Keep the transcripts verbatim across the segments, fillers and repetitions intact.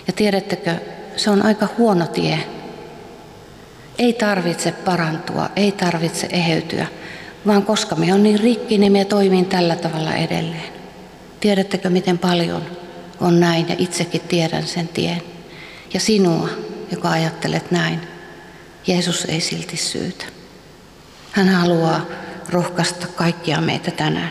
Ja tiedättekö, se on aika huono tie. Ei tarvitse parantua, ei tarvitse eheytyä, vaan koska me on niin rikki, niin me toimin tällä tavalla edelleen. Tiedättekö, miten paljon on näin, ja itsekin tiedän sen tien. Ja sinua, joka ajattelet näin, Jeesus ei silti syytä. Hän haluaa rohkaista kaikkia meitä tänään.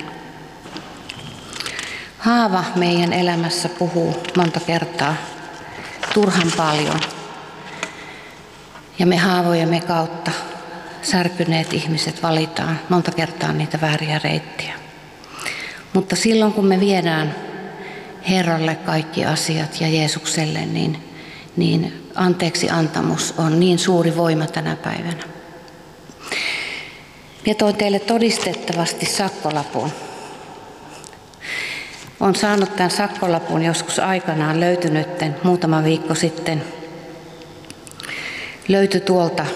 Haava meidän elämässä puhuu monta kertaa turhan paljon. Ja me haavojemme kautta särkyneet ihmiset valitaan monta kertaa niitä vääriä reittiä. Mutta silloin kun me viedään Herralle kaikki asiat ja Jeesukselle, niin, niin anteeksi antamus on niin suuri voima tänä päivänä. Minä toin teille todistettavasti sakkolapun. Olen saanut tämän sakkolapun joskus aikanaan löytynytten muutama viikko sitten. Löytyi tuolta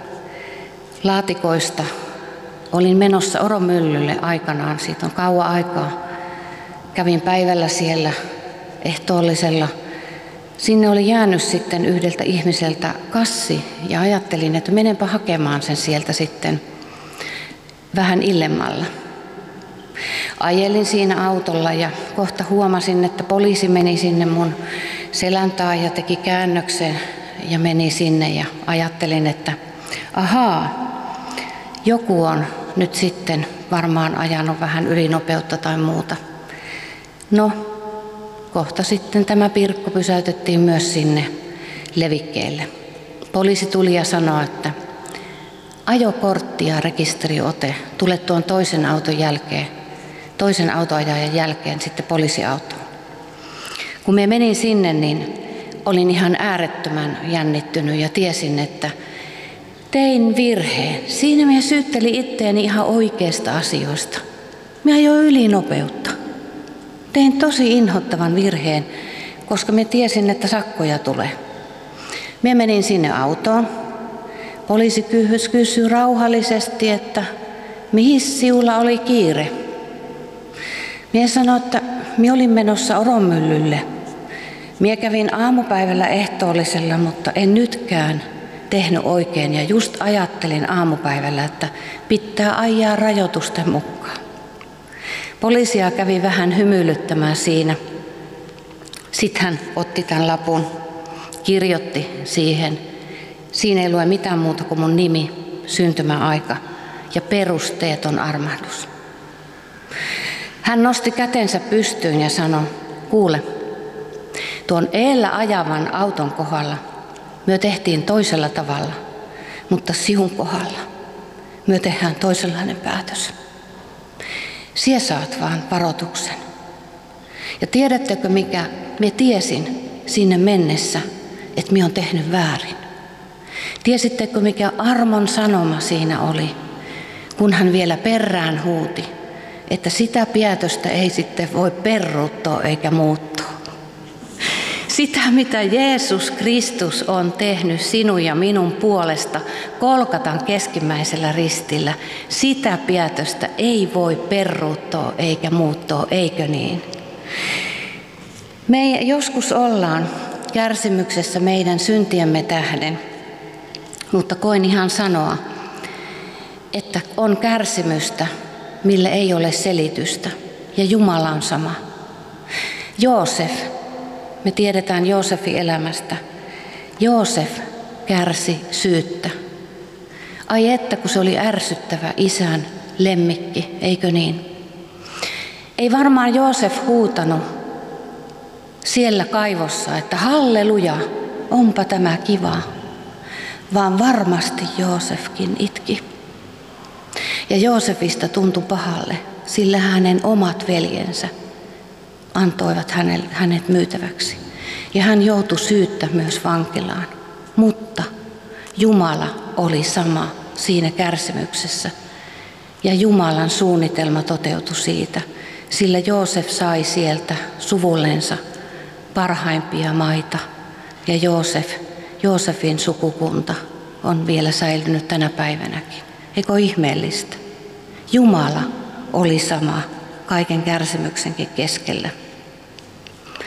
laatikoista. Olin menossa Oromyllylle aikanaan, siitä on kauan aikaa. Kävin päivällä siellä ehtoollisella. Sinne oli jäänyt sitten yhdeltä ihmiseltä kassi ja ajattelin, että menenpä hakemaan sen sieltä sitten vähän illemmalla. Ajelin siinä autolla ja kohta huomasin, että poliisi meni sinne mun selän taa ja teki käännöksen ja meni sinne ja ajattelin, että ahaa, joku on nyt sitten varmaan ajanut vähän ylinopeutta tai muuta. No, kohta sitten tämä Pirkko pysäytettiin myös sinne levikkeelle. Poliisi tuli ja sanoi, että ajokortti ja rekisteriote, tule tuon toisen auton jälkeen, toisen autoajajan jälkeen sitten poliisiautoon. Kun me menin sinne, niin olin ihan äärettömän jännittynyt ja tiesin, että tein virheen. Siinä minä syyttelin itseäni ihan oikeista asioista. Minä ajoin ylinopeutta. Tein tosi inhottavan virheen, koska minä tiesin, että sakkoja tulee. Minä menin sinne autoon. Poliisi kysyi rauhallisesti, että mihin sinulla oli kiire. Minä sanoin, että minä olin menossa Oromyllylle. Minä kävin aamupäivällä ehtoollisella, mutta en nytkään tehnyt oikein. Ja just ajattelin aamupäivällä, että pitää ajaa rajoitusten mukaan. Poliisia kävi vähän hymyilyttämään siinä. Sitten hän otti tämän lapun, kirjoitti siihen. Siinä ei lue mitään muuta kuin mun nimi, syntymäaika ja perusteeton armahdus. Hän nosti kätensä pystyyn ja sanoi, kuule, tuon eellä ajavan auton kohdalla me tehtiin toisella tavalla, mutta sinun kohdalla me tehdään toisenlainen päätös. Sinä saat vaan varoituksen. Ja tiedättekö mikä, me tiesin sinne mennessä, että minä olen tehnyt väärin. Tiesittekö mikä armon sanoma siinä oli, kun hän vielä perään huuti, että sitä päätöstä ei sitten voi peruuttaa eikä muuttua. Sitä, mitä Jeesus Kristus on tehnyt sinun ja minun puolesta Golgatan keskimmäisellä ristillä, sitä päätöstä ei voi peruuttaa eikä muuttaa, eikö niin? Me joskus ollaan kärsimyksessä meidän syntiemme tähden, mutta koin ihan sanoa, että on kärsimystä, mille ei ole selitystä, ja Jumala on sama. Joosef, me tiedetään Joosefin elämästä. Joosef kärsi syyttä. Ai että, kun se oli ärsyttävä isän lemmikki, eikö niin? Ei varmaan Joosef huutanut siellä kaivossa, että halleluja, onpa tämä kiva, vaan varmasti Joosefkin itki. Ja Joosefista tuntui pahalle, sillä hänen omat veljensä antoivat hänet myytäväksi. Ja hän joutui syyttä myös vankilaan. Mutta Jumala oli sama siinä kärsimyksessä. Ja Jumalan suunnitelma toteutui siitä, sillä Joosef sai sieltä suvullensa parhaimpia maita. Ja Joosef, Joosefin sukukunta on vielä säilynyt tänä päivänäkin. Eikö ihmeellistä? Jumala oli sama kaiken kärsimyksenkin keskellä.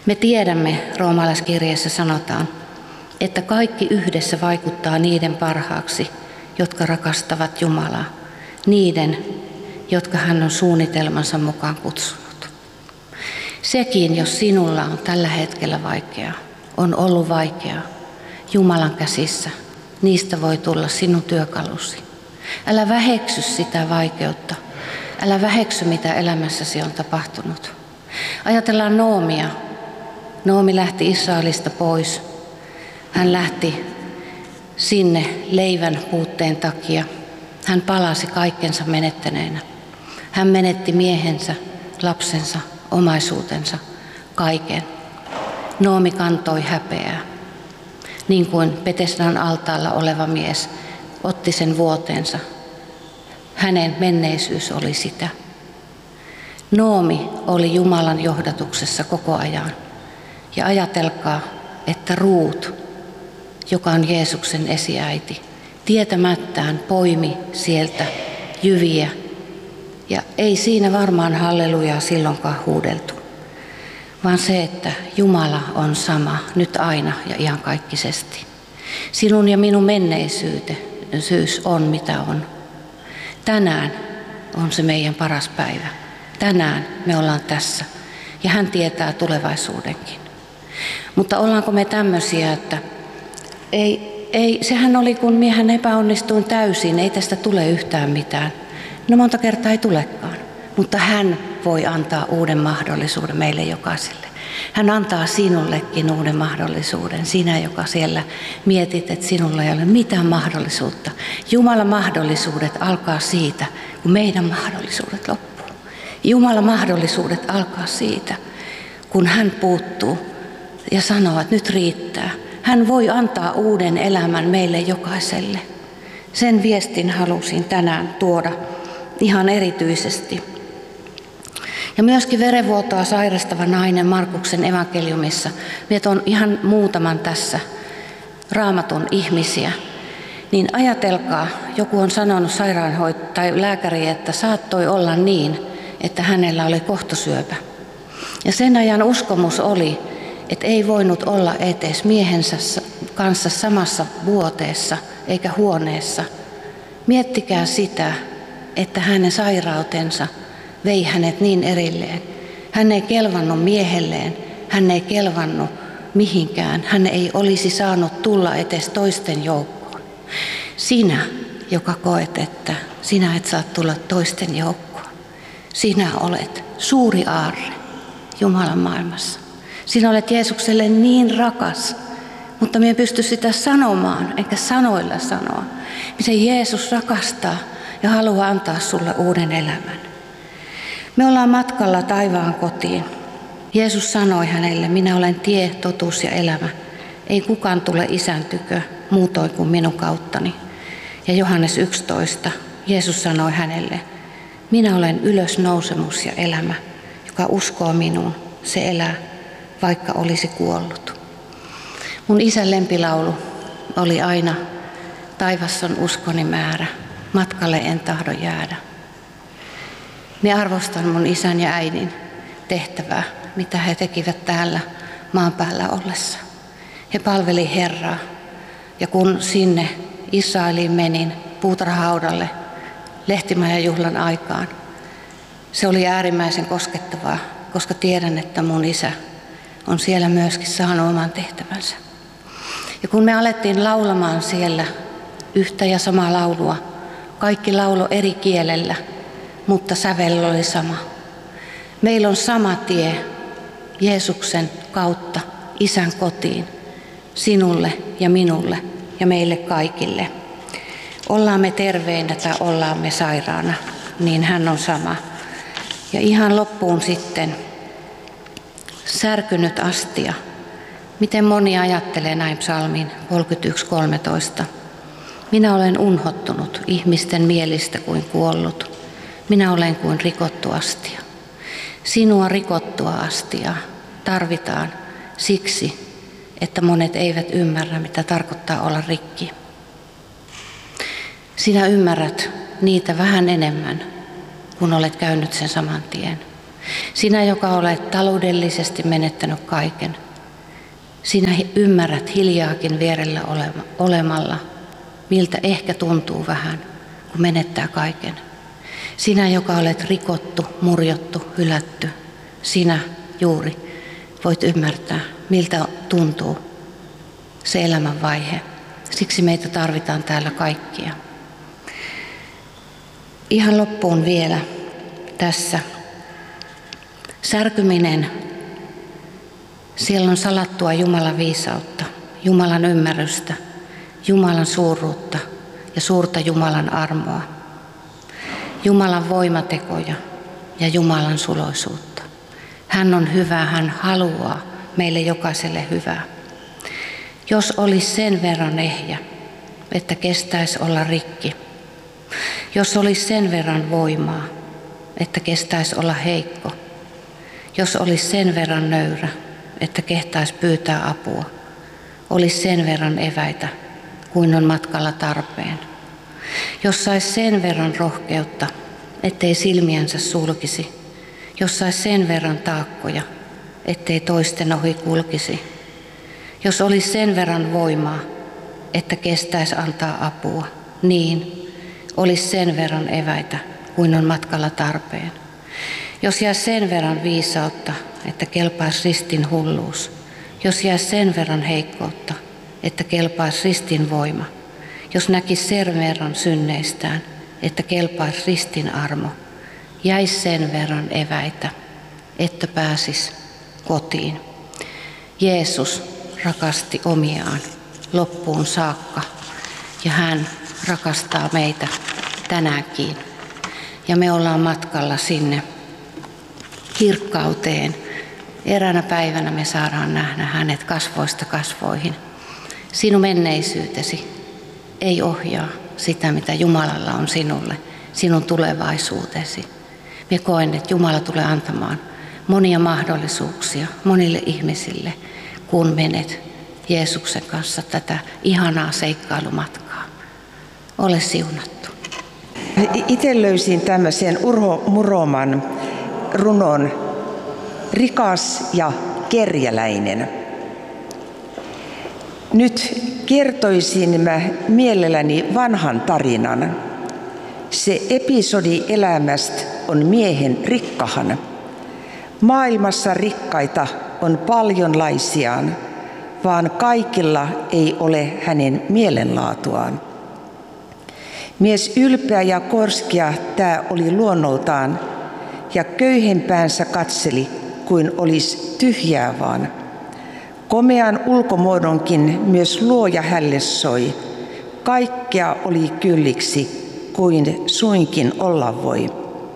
Me tiedämme, roomalaiskirjeessä sanotaan, että kaikki yhdessä vaikuttaa niiden parhaaksi, jotka rakastavat Jumalaa, niiden, jotka hän on suunnitelmansa mukaan kutsunut. Sekin, jos sinulla on tällä hetkellä vaikeaa, on ollut vaikeaa, Jumalan käsissä, niistä voi tulla sinun työkalusi. Älä väheksy sitä vaikeutta, älä väheksy mitä elämässäsi on tapahtunut. Ajatellaan Noomia. Noomi lähti Israelista pois. Hän lähti sinne leivän puutteen takia. Hän palasi kaikkensa menettäneenä. Hän menetti miehensä, lapsensa, omaisuutensa, kaiken. Noomi kantoi häpeää, niin kuin Betesdan altaalla oleva mies otti sen vuoteensa. Hänen menneisyys oli sitä. Noomi oli Jumalan johdatuksessa koko ajan. Ja ajatelkaa, että Ruut, joka on Jeesuksen esiäiti, tietämättään poimi sieltä jyviä. Ja ei siinä varmaan hallelujaa silloinkaan huudeltu, vaan se, että Jumala on sama nyt aina ja iankaikkisesti. Sinun ja minun menneisyys on mitä on. Tänään on se meidän paras päivä. Tänään me ollaan tässä ja hän tietää tulevaisuudenkin. Mutta ollaanko me tämmöisiä, että ei, ei, sehän oli kun miehän epäonnistuin täysin, ei tästä tule yhtään mitään. No monta kertaa ei tulekaan, mutta hän voi antaa uuden mahdollisuuden meille jokaiselle. Hän antaa sinullekin uuden mahdollisuuden. Sinä, joka siellä mietit, että sinulla ei ole mitään mahdollisuutta. Jumalan mahdollisuudet alkaa siitä, kun meidän mahdollisuudet loppuu. Jumalan mahdollisuudet alkaa siitä, kun hän puuttuu ja sanoo, että nyt riittää. Hän voi antaa uuden elämän meille jokaiselle. Sen viestin halusin tänään tuoda ihan erityisesti. Ja myöskin verenvuotoa sairastava nainen Markuksen evankeliumissa, minä on ihan muutaman tässä Raamatun ihmisiä, niin ajatelkaa, joku on sanonut sairaanhoitaja tai lääkäri, että saattoi olla niin, että hänellä oli kohtosyöpä. Ja sen ajan uskomus oli, että ei voinut olla edes miehensä kanssa samassa vuoteessa eikä huoneessa. Miettikää sitä, että hänen sairautensa vei hänet niin erilleen. Hän ei kelvannut miehelleen, hän ei kelvannut mihinkään, hän ei olisi saanut tulla edes toisten joukkoon. Sinä, joka koet, että sinä et saa tulla toisten joukkoon, sinä olet suuri aarre Jumalan maailmassa. Sinä olet Jeesukselle niin rakas, mutta minä en pysty sitä sanomaan, eikä sanoilla sanoa, miten Jeesus rakastaa ja haluaa antaa sulle uuden elämän. Me ollaan matkalla taivaan kotiin. Jeesus sanoi hänelle, minä olen tie, totuus ja elämä. Ei kukaan tule Isän tykö muutoin kuin minun kauttani. Ja Johannes yksitoista, Jeesus sanoi hänelle, minä olen ylösnousemus ja elämä, joka uskoo minuun, se elää, vaikka olisi kuollut. Mun isän lempilaulu oli aina, taivas on uskoni määrä, matkalle en tahdo jäädä. Minä arvostan mun isän ja äidin tehtävää, mitä he tekivät täällä maan päällä ollessa. He palveli Herraa ja kun sinne Israeliin menin puutarhahaudalle Lehtimäen juhlan aikaan, se oli äärimmäisen koskettavaa, koska tiedän, että mun isä on siellä myöskin saanut oman tehtävänsä. Ja kun me alettiin laulamaan siellä yhtä ja samaa laulua, kaikki laulo eri kielellä, mutta sävel oli sama. Meillä on sama tie Jeesuksen kautta Isän kotiin, sinulle ja minulle ja meille kaikille. Ollaan me terveinä tai ollaan me sairaana, niin hän on sama. Ja ihan loppuun sitten särkynyt astia. Miten moni ajattelee näin psalmin kolmekymmentäyksi kolmetoista. Minä olen unhottunut ihmisten mielistä kuin kuollut. Minä olen kuin rikottu astia. Sinua rikottua astiaa tarvitaan siksi, että monet eivät ymmärrä, mitä tarkoittaa olla rikki. Sinä ymmärrät niitä vähän enemmän, kun olet käynyt sen saman tien. Sinä, joka olet taloudellisesti menettänyt kaiken. Sinä ymmärrät hiljaakin vierellä olemalla, miltä ehkä tuntuu vähän, kun menettää kaiken. Sinä, joka olet rikottu, murjottu, hylätty, sinä juuri voit ymmärtää, miltä tuntuu se elämänvaihe. Siksi meitä tarvitaan täällä kaikkia. Ihan loppuun vielä tässä. Särkyminen, siellä on salattua Jumalan viisautta, Jumalan ymmärrystä, Jumalan suuruutta ja suurta Jumalan armoa, Jumalan voimatekoja ja Jumalan suloisuutta. Hän on hyvä, hän haluaa meille jokaiselle hyvää. Jos olisi sen verran ehjä, että kestäisi olla rikki, jos olisi sen verran voimaa, että kestäisi olla heikko, jos olisi sen verran nöyrä, että kehtaisi pyytää apua, olisi sen verran eväitä, kuin on matkalla tarpeen. Jos saisi sen verran rohkeutta, ettei silmiänsä sulkisi, jos saisi sen verran taakkoja, ettei toisten ohi kulkisi, jos olisi sen verran voimaa, että kestäisi antaa apua, niin olisi sen verran eväitä, kuin on matkalla tarpeen. Jos jää sen verran viisautta, että kelpaisi ristin hulluus, jos jää sen verran heikkoutta, että kelpaisi ristin voima, jos näkisi sen verran synneistään, että kelpaisi ristin armo, jäisi sen verran eväitä, että pääsisi kotiin. Jeesus rakasti omiaan loppuun saakka ja hän rakastaa meitä tänäänkin. Ja me ollaan matkalla sinne kirkkauteen. Eräänä päivänä me saadaan nähdä hänet kasvoista kasvoihin. Sinun menneisyytesi ei ohjaa sitä, mitä Jumalalla on sinulle, sinun tulevaisuutesi. Minä koen, että Jumala tulee antamaan monia mahdollisuuksia monille ihmisille, kun menet Jeesuksen kanssa tätä ihanaa seikkailumatkaa. Ole siunattu. Itse löysin tämmöisen Urho Muroman runon Rikas ja kerjäläinen. Nyt kertoisin mä mielelläni vanhan tarinan. Se episodi elämästä on miehen rikkahan. Maailmassa rikkaita on paljonlaisiaan, vaan kaikilla ei ole hänen mielenlaatuaan. Mies ylpeä ja korskia tää oli luonnoltaan, ja köyhempäänsä katseli, kuin olisi tyhjää vaan. Komean ulkomuodonkin myös luoja hälle soi. Kaikkea oli kylliksi, kuin suinkin olla voi.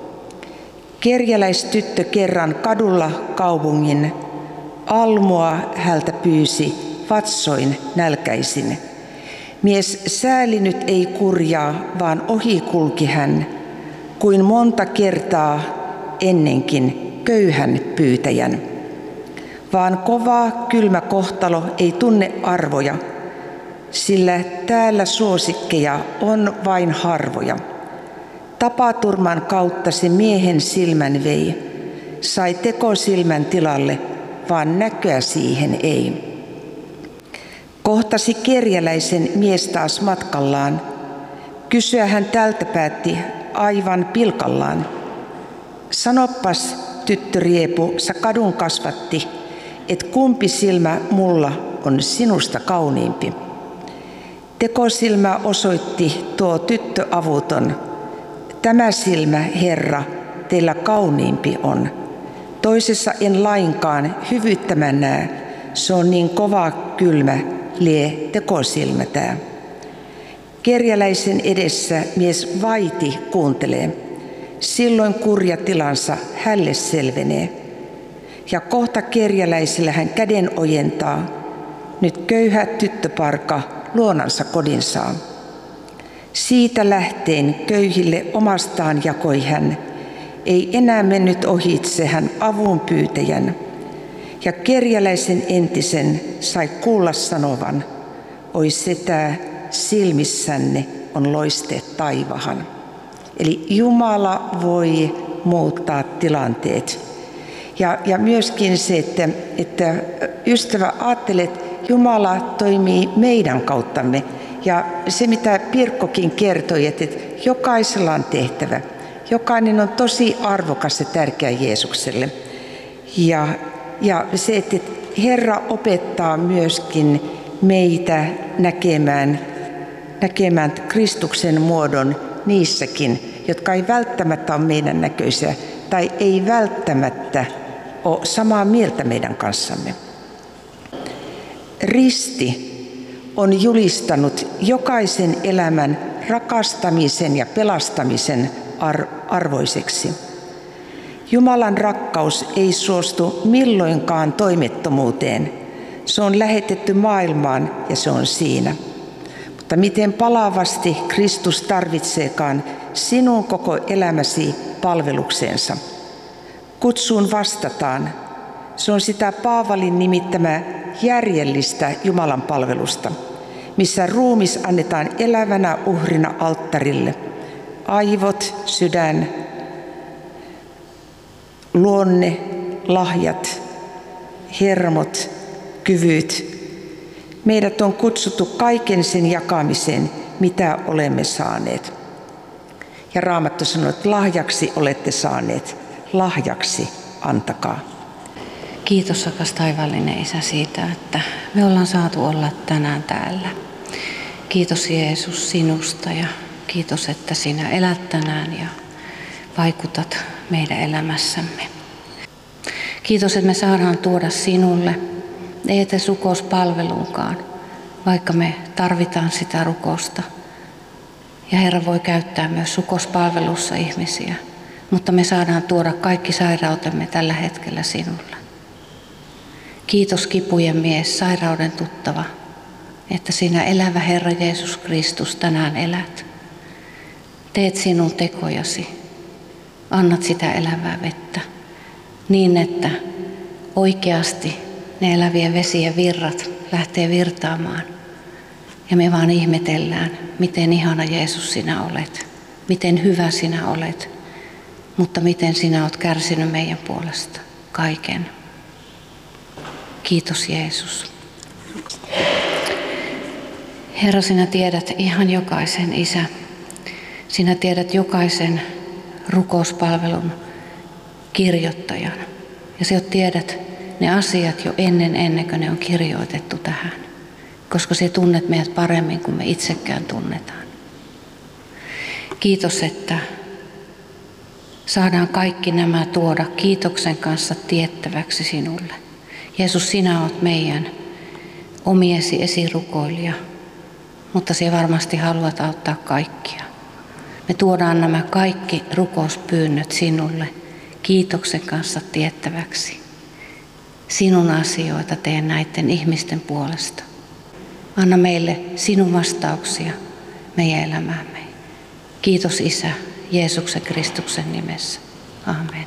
Kerjäläistyttö kerran kadulla kaupungin, almua hältä pyysi, vatsoin nälkäisin. Mies säälinyt ei kurjaa, vaan ohi kulki hän, kuin monta kertaa ennenkin köyhän pyytäjän. Vaan kova kylmä kohtalo ei tunne arvoja, sillä täällä suosikkeja on vain harvoja. Tapaturman kautta se miehen silmän vei, sai tekosilmän tilalle, vaan näköä siihen ei. Kohtasi kerjäläisen mies taas matkallaan, kysyä hän tältä päätti aivan pilkallaan. Sanoppas, tyttöriepu, sä kadun kasvatti, et kumpi silmä mulla on sinusta kauniimpi. Tekosilmä osoitti tuo tyttö avuton. Tämä silmä, Herra, teillä kauniimpi on. Toisessa en lainkaan hyvyyttämän näe, se on niin kova kylmä, lie tekosilmä tää. Kerjäläisen edessä mies vaiti kuuntelee. Silloin kurja tilansa hälle selvenee. Ja kohta kerjäläisellä hän käden ojentaa. Nyt köyhä tyttöparka luonansa kodin saa. Siitä lähteen köyhille omastaan jakoi hän. Ei enää mennyt ohitse hän avun pyytäjän. Ja kerjäläisen entisen sai kuulla sanovan. Oi setää, silmissänne on loisteet taivahan. Eli Jumala voi muuttaa tilanteet Ja, ja myöskin se, että, että ystävä ajattelee, että Jumala toimii meidän kauttamme. Ja se, mitä Pirkkokin kertoi, että jokaisella on tehtävä. Jokainen on tosi arvokas ja tärkeä Jeesukselle. Ja, ja se, että Herra opettaa myöskin meitä näkemään, näkemään Kristuksen muodon niissäkin, jotka ei välttämättä ole meidän näköisiä tai ei välttämättä ole samaa mieltä meidän kanssamme. Risti on julistanut jokaisen elämän rakastamisen ja pelastamisen ar- arvoiseksi. Jumalan rakkaus ei suostu milloinkaan toimettomuuteen. Se on lähetetty maailmaan ja se on siinä. Mutta miten palavasti Kristus tarvitseekaan sinun koko elämäsi palvelukseensa. Kutsuun vastataan. Se on sitä Paavalin nimittämää järjellistä Jumalan palvelusta, missä ruumis annetaan elävänä uhrina alttarille. Aivot, sydän, luonne, lahjat, hermot, kyvyt. Meidät on kutsuttu kaiken sen jakamiseen, mitä olemme saaneet. Ja Raamattu sanoo, että lahjaksi olette saaneet, lahjaksi antakaa. Kiitos rakas taivaallinen Isä siitä, että me ollaan saatu olla tänään täällä. Kiitos Jeesus sinusta ja kiitos, että sinä elät tänään ja vaikutat meidän elämässämme. Kiitos, että me saadaan tuoda sinulle, ei edes rukouspalveluunkaan, vaikka me tarvitaan sitä rukousta. Ja Herra voi käyttää myös rukouspalvelussa ihmisiä, mutta me saadaan tuoda kaikki sairautemme tällä hetkellä sinulle. Kiitos kipujen mies, sairauden tuttava, että sinä elävä Herra Jeesus Kristus tänään elät. Teet sinun tekojasi, annat sitä elävää vettä niin, että oikeasti ne elävien vesien virrat lähtee virtaamaan. Ja me vaan ihmetellään, miten ihana Jeesus sinä olet, miten hyvä sinä olet, mutta miten sinä olet kärsinyt meidän puolesta kaiken. Kiitos Jeesus. Herra, sinä tiedät ihan jokaisen Isä. Sinä tiedät jokaisen rukouspalvelun kirjoittajan. Ja sinä tiedät ne asiat jo ennen, ennen kuin ne on kirjoitettu tähän. Koska sinä tunnet meidät paremmin kuin me itsekään tunnetaan. Kiitos, että saadaan kaikki nämä tuoda kiitoksen kanssa tiettäväksi sinulle. Jeesus, sinä olet meidän omiesi esirukoilija, mutta sinä varmasti haluat auttaa kaikkia. Me tuodaan nämä kaikki rukouspyynnöt sinulle kiitoksen kanssa tiettäväksi. Sinun asioita teen näiden ihmisten puolesta. Anna meille sinun vastauksia meidän elämäämme. Kiitos Isä, Jeesuksen Kristuksen nimessä. Amen.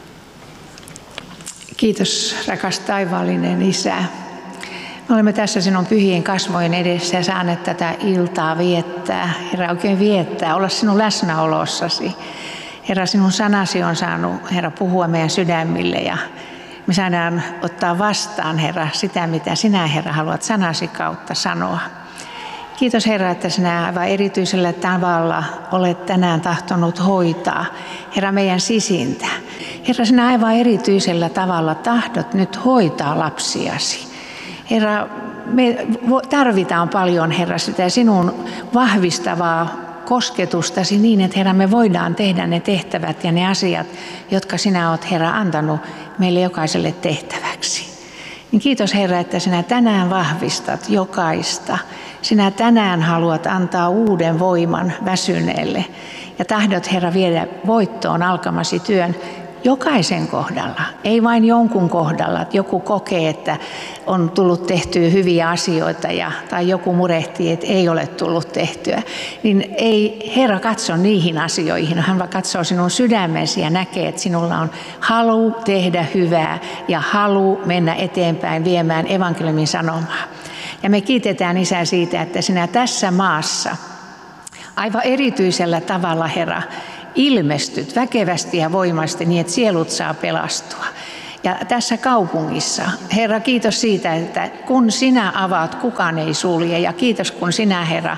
Kiitos rakas taivaallinen Isä. Me olemme tässä sinun pyhien kasvojen edessä ja saaneet tätä iltaa viettää. Herra, oikein viettää, olla sinun läsnäolossasi. Herra, sinun sanasi on saanut, Herra, puhua meidän sydämille ja me saadaan ottaa vastaan, Herra, sitä, mitä sinä, Herra, haluat sanasi kautta sanoa. Kiitos, Herra, että sinä aivan erityisellä tavalla olet tänään tahtonut hoitaa, Herra, meidän sisintä. Herra, sinä aivan erityisellä tavalla tahdot nyt hoitaa lapsiasi. Herra, me tarvitaan paljon, Herra, sitä sinun vahvistavaa kosketustasi niin, että Herra, me voidaan tehdä ne tehtävät ja ne asiat, jotka sinä olet, Herra, antanut meille jokaiselle tehtäväksi. Niin kiitos, Herra, että sinä tänään vahvistat jokaista. Sinä tänään haluat antaa uuden voiman väsyneelle ja tahdot, Herra, viedä voittoon alkamasi työn jokaisen kohdalla, ei vain jonkun kohdalla, että joku kokee, että on tullut tehtyä hyviä asioita ja, tai joku murehtii, että ei ole tullut tehtyä, niin ei Herra katso niihin asioihin, hän vaan katsoo sinun sydämesi ja näkee, että sinulla on halu tehdä hyvää ja halu mennä eteenpäin viemään evankeliumin sanomaa. Ja me kiitetään Isä siitä, että sinä tässä maassa aivan erityisellä tavalla, Herra, ilmestyt väkevästi ja voimasti niin, että sielut saa pelastua. ja tässä kaupungissa. Herra, kiitos siitä, että kun sinä avaat, kukaan ei sulje. Ja kiitos, kun sinä, Herra,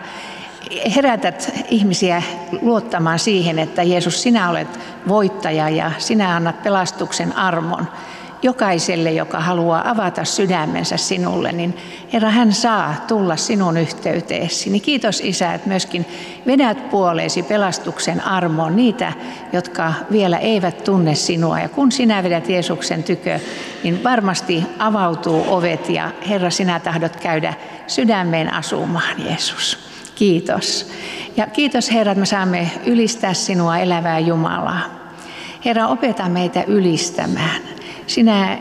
herätät ihmisiä luottamaan siihen, että Jeesus, sinä olet voittaja ja sinä annat pelastuksen armon jokaiselle, joka haluaa avata sydämensä sinulle, niin Herra, hän saa tulla sinun yhteyteesi. Niin kiitos, Isä, että myöskin vedät puoleesi pelastuksen armoon niitä, jotka vielä eivät tunne sinua. Ja kun sinä vedät Jeesuksen tykö, niin varmasti avautuu ovet ja Herra, sinä tahdot käydä sydämeen asumaan, Jeesus. Kiitos. Ja kiitos, Herra, että me saamme ylistää sinua, elävää Jumalaa. Herra, opeta meitä ylistämään. Sinä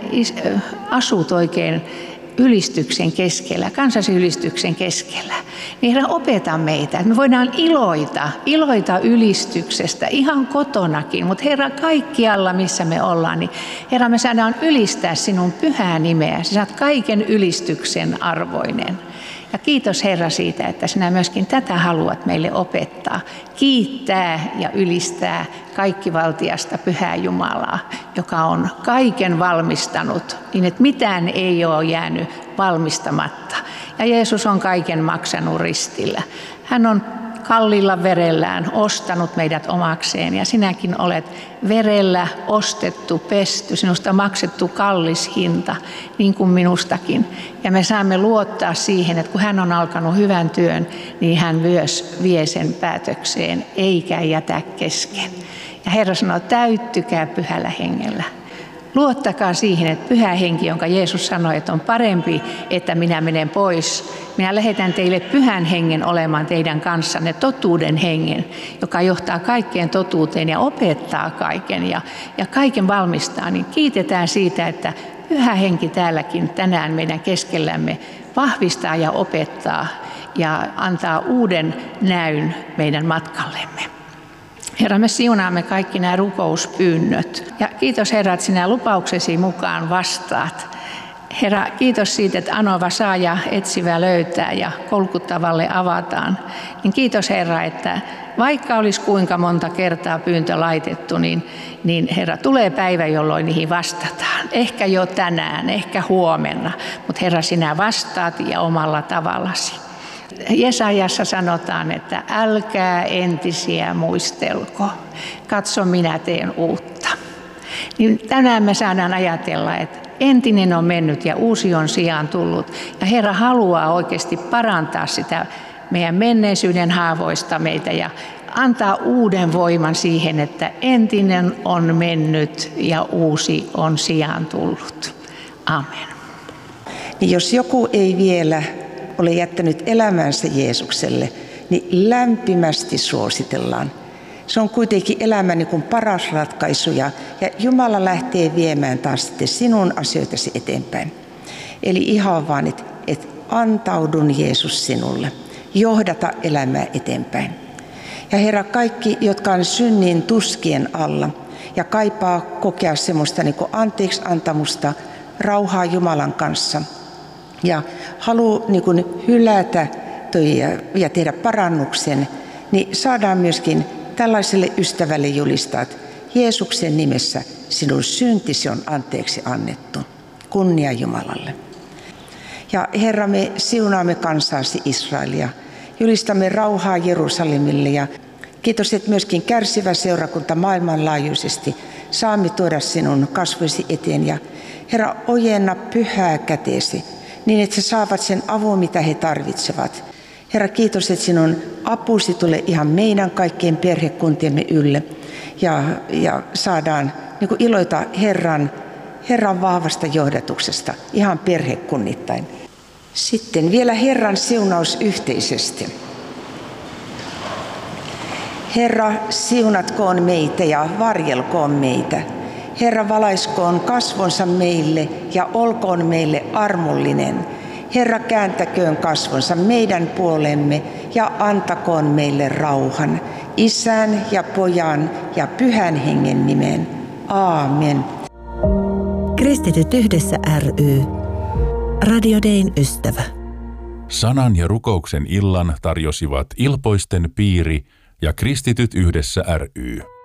asut oikein ylistyksen keskellä, kansasi ylistyksen keskellä. Niin Herra, opeta meitä, että me voidaan iloita, iloita ylistyksestä ihan kotonakin. Mutta Herra, kaikkialla missä me ollaan, niin Herra, me saadaan ylistää sinun pyhää nimeä. Sinä olet kaiken ylistyksen arvoinen. Ja kiitos, Herra, siitä, että sinä myöskin tätä haluat meille opettaa. Kiittää ja ylistää kaikkivaltiasta pyhää Jumalaa, joka on kaiken valmistanut, niin että mitään ei ole jäänyt valmistamatta. Ja Jeesus on kaiken maksanut ristillä. Hän on kalliilla verellään ostanut meidät omakseen ja sinäkin olet verellä ostettu, pesty, sinusta maksettu kallis hinta, niin kuin minustakin. Ja me saamme luottaa siihen, että kun hän on alkanut hyvän työn, niin hän myös vie sen päätökseen, eikä jätä kesken. Ja Herra sanoo, täyttykää pyhällä hengellä. Luottakaa siihen, että pyhä henki, jonka Jeesus sanoi, että on parempi, että minä menen pois. Minä lähetän teille pyhän hengen olemaan teidän kanssanne, totuuden hengen, joka johtaa kaikkeen totuuteen ja opettaa kaiken ja, ja kaiken valmistaa. Niin kiitetään siitä, että pyhä henki täälläkin tänään meidän keskellämme vahvistaa ja opettaa ja antaa uuden näyn meidän matkallemme. Herra, me siunaamme kaikki nämä rukouspyynnöt. Ja kiitos, Herra, että sinä lupauksesi mukaan vastaat. Herra, kiitos siitä, että anova saa ja etsivä löytää ja kolkuttavalle avataan. Niin kiitos, Herra, että vaikka olisi kuinka monta kertaa pyyntö laitettu, niin, niin Herra, tulee päivä, jolloin niihin vastataan. Ehkä jo tänään, ehkä huomenna, mutta Herra, sinä vastaat ja omalla tavallasi. Jesajassa sanotaan, että älkää entisiä muistelko, katso minä teen uutta. Niin tänään me saadaan ajatella, että entinen on mennyt ja uusi on sijaan tullut. Ja Herra haluaa oikeasti parantaa sitä meidän menneisyyden haavoista meitä ja antaa uuden voiman siihen, että entinen on mennyt ja uusi on sijaan tullut. Amen. Niin jos joku ei vielä ole jättänyt elämänsä Jeesukselle, niin lämpimästi suositellaan. Se on kuitenkin elämän niin kuin paras ratkaisu ja, ja Jumala lähtee viemään taas sitten sinun asioitasi eteenpäin. Eli ihan vaan, että et antaudun Jeesus sinulle, johdata elämää eteenpäin. Ja Herra, kaikki, jotka on synnin tuskien alla ja kaipaa kokea semmoista niin kuin anteeksi antamusta, rauhaa Jumalan kanssa ja haluaa niin kuin hylätä toi ja, ja tehdä parannuksen, niin saadaan myöskin tällaiselle ystävälle julistaa, että Jeesuksen nimessä sinun syntisi on anteeksi annettu. Kunnia Jumalalle. Ja Herra, me siunaamme kansaasi Israelia. Julistamme rauhaa Jerusalemille ja kiitos, että myöskin kärsivä seurakunta maailmanlaajuisesti saamme tuoda sinun kasvoisi eteen. Ja Herra, ojenna pyhää käteesi niin, että he saavat sen avun, mitä he tarvitsevat. Herra, kiitos, että sinun apusi tulee ihan meidän kaikkien perhekuntiemme ylle ja, ja saadaan niin kuin iloita Herran, Herran vahvasta johdatuksesta ihan perhekunnittain. Sitten vielä Herran siunaus yhteisesti. Herra, siunatkoon meitä ja varjelkoon meitä. Herra, valaiskoon kasvonsa meille ja olkoon meille armollinen. Herra, kääntäköön kasvonsa meidän puolemme ja antakoon meille rauhan. Isän ja Pojan ja Pyhän Hengen nimeen. Aamen. Kristityt yhdessä ry. Radio Dayn ystävä. Sanan ja rukouksen illan tarjosivat Ilpoisten piiri ja Kristityt yhdessä ry.